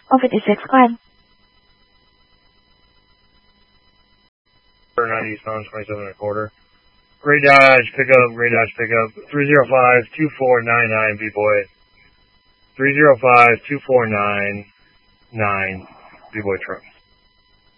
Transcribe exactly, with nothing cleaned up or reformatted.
one fifty-six, go ahead. ninety Eastbound, twenty-seven and a quarter. Gray Dodge, pickup, Gray Dodge pickup, three zero five, two four nine nine, B-Boy. three zero five, two four nine nine, B-Boy truck.